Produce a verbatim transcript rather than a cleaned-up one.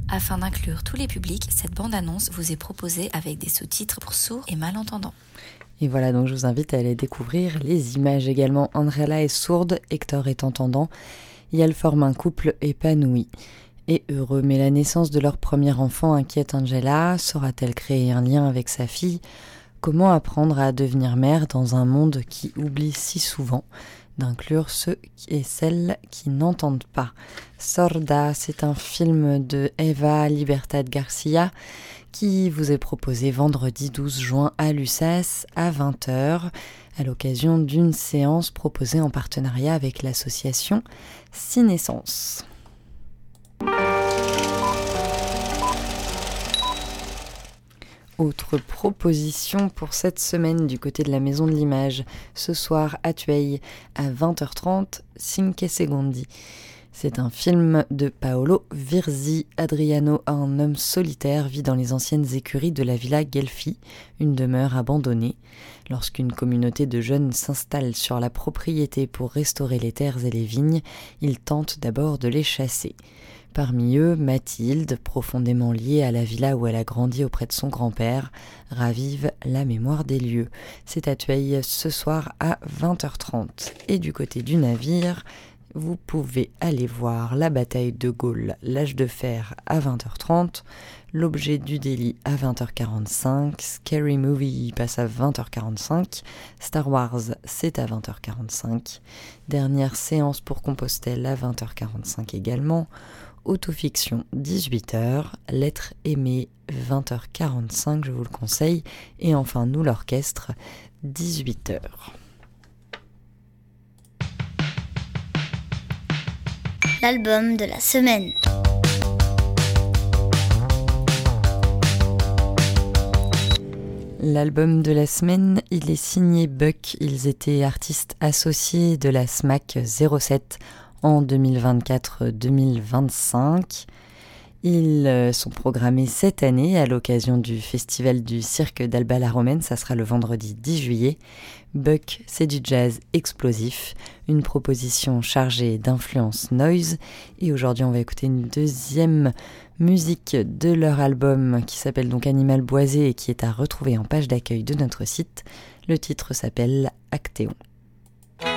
Afin d'inclure tous les publics, cette bande-annonce vous est proposée avec des sous-titres pour sourds et malentendants. Et voilà, donc je vous invite à aller découvrir les images également. Andrella est sourde, Hector est entendant, et elles forment un couple épanoui et heureux. Mais la naissance de leur premier enfant inquiète Angela. Saura-t-elle créer un lien avec sa fille ? Comment apprendre à devenir mère dans un monde qui oublie si souvent d'inclure ceux et celles qui n'entendent pas ? Sorda, c'est un film de Eva Libertad Garcia qui vous est proposé vendredi douze juin à Lussas à vingt heures à l'occasion d'une séance proposée en partenariat avec l'association Cinescence. Autre proposition pour cette semaine du côté de la Maison de l'Image. Ce soir à Tueil à vingt heures trente, Cinque Secondi. C'est un film de Paolo Virzi. Adriano, un homme solitaire, vit dans les anciennes écuries de la Villa Guelfi, une demeure abandonnée. Lorsqu'une communauté de jeunes s'installe sur la propriété pour restaurer les terres et les vignes, il tente d'abord de les chasser. Parmi eux, Mathilde, profondément liée à la villa où elle a grandi auprès de son grand-père, ravive la mémoire des lieux. C'est à Tueil ce soir à vingt heures trente. Et du côté du navire, vous pouvez aller voir la bataille de Gaulle, l'âge de fer à vingt heures trente, l'objet du délit à vingt heures quarante-cinq, Scary Movie passe à vingt heures quarante-cinq, Star Wars c'est à vingt heures quarante-cinq, dernière séance pour Compostelle à vingt heures quarante-cinq également, Autofiction dix-huit heures, Lettres aimées vingt heures quarante-cinq, je vous le conseille, et enfin Nous l'orchestre dix-huit heures. L'album de la semaine. L'album de la semaine, il est signé Buck. Ils étaient artistes associés de la S M A C zéro sept en deux mille vingt-quatre deux mille vingt-cinq. Ils sont programmés cette année à l'occasion du festival du cirque d'Alba-la-Romaine. Ça sera le vendredi dix juillet. Buck, c'est du jazz explosif, une proposition chargée d'influence noise. Et aujourd'hui, on va écouter une deuxième musique de leur album qui s'appelle donc Animal Boisé et qui est à retrouver en page d'accueil de notre site. Le titre s'appelle Actéon.